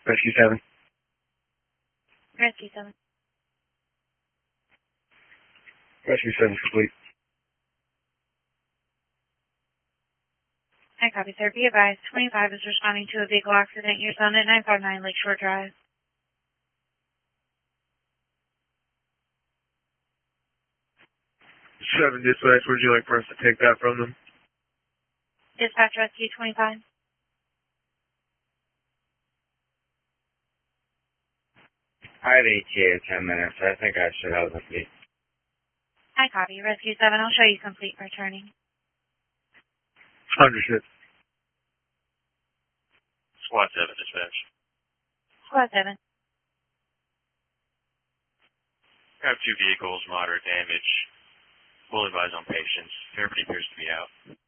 Rescue 7. Rescue 7. Rescue 7 complete. I copy, sir. Be advised, 25 is responding to a vehicle accident. Your son at 959 Lakeshore Drive. 7 dispatch, would you like for us to take that from them? Dispatch Rescue 25. I have ETA in 10 minutes. I think I should have the fleet. I copy. Rescue 7, I'll show you complete returning. Understood. Squad 7, dispatch. Squad 7. I have 2 vehicles, moderate damage. We'll advise on patients. Everybody appears to be out.